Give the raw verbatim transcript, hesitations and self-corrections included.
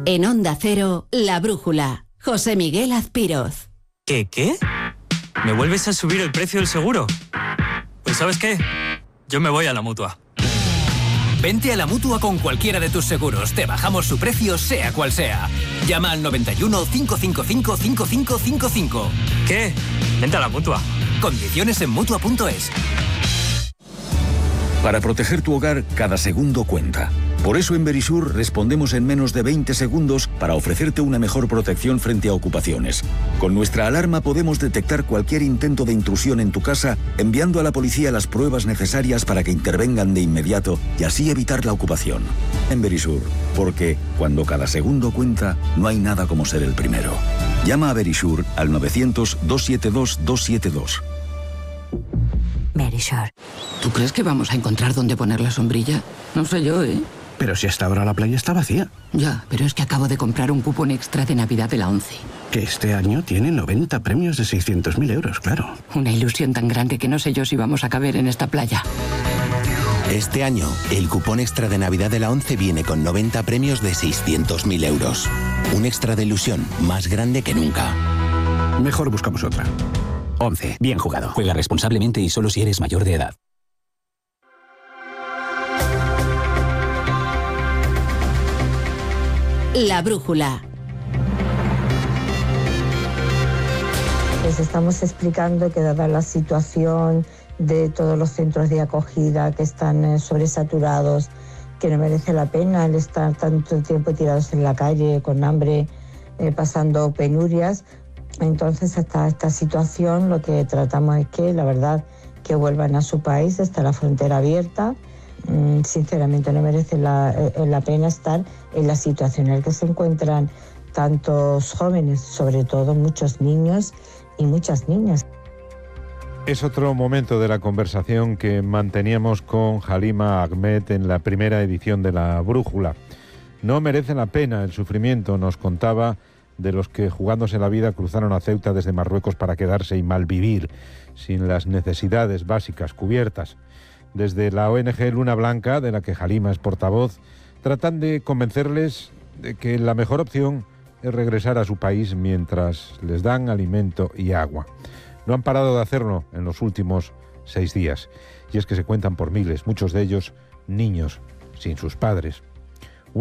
En Onda Cero, La Brújula. José Miguel Azpiroz. ¿Qué, qué? ¿Me vuelves a subir el precio del seguro? Pues ¿sabes qué? Yo me voy a la Mutua. Vente a la Mutua con cualquiera de tus seguros. Te bajamos su precio, sea cual sea. Llama al noventa y uno, cinco cinco cinco, cinco cinco cinco cinco. ¿Qué? Vente a la Mutua. Condiciones en Mutua punto es. Para proteger tu hogar, cada segundo cuenta. Por eso en Verisur respondemos en menos de veinte segundos para ofrecerte una mejor protección frente a ocupaciones. Con nuestra alarma podemos detectar cualquier intento de intrusión en tu casa, enviando a la policía las pruebas necesarias para que intervengan de inmediato y así evitar la ocupación. En Verisur, porque cuando cada segundo cuenta, no hay nada como ser el primero. Llama a Verisur al novecientos, doscientos setenta y dos, doscientos setenta y dos. Verisur. ¿Tú crees que vamos a encontrar dónde poner la sombrilla? No sé yo, ¿eh? Pero si hasta ahora la playa está vacía. Ya, pero es que acabo de comprar un cupón extra de Navidad de la ONCE. Que este año tiene noventa premios de seiscientos mil euros, claro. Una ilusión tan grande que no sé yo si vamos a caber en esta playa. Este año, el cupón extra de Navidad de la ONCE viene con noventa premios de seiscientos mil euros. Un extra de ilusión más grande que nunca. Mejor buscamos otra. ONCE, bien jugado. Juega responsablemente y solo si eres mayor de edad. La Brújula. Les estamos explicando que dada la situación de todos los centros de acogida que están eh, sobresaturados, que no merece la pena el estar tanto tiempo tirados en la calle con hambre, eh, pasando penurias. Entonces, hasta esta situación lo que tratamos es que, la verdad, que vuelvan a su país, está la frontera abierta. Mm, sinceramente no merece la, eh, la pena estar en la situación en la que se encuentran tantos jóvenes, sobre todo muchos niños y muchas niñas. Es otro momento de la conversación que manteníamos con Halima Ahmed en la primera edición de La Brújula. No merece la pena el sufrimiento, nos contaba, de los que jugándose la vida cruzaron a Ceuta desde Marruecos para quedarse y malvivir, sin las necesidades básicas cubiertas. Desde la O N G Luna Blanca, de la que Halima es portavoz, tratan de convencerles de que la mejor opción es regresar a su país mientras les dan alimento y agua. No han parado de hacerlo en los últimos seis días. Y es que se cuentan por miles, muchos de ellos niños sin sus padres.